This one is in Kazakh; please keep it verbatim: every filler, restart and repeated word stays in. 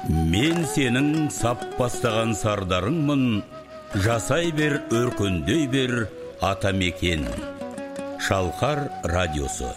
Мен сенің сап бастаған сардарыңмын, жасай бер, өркендей бер атамекен. Шалқар радиосы.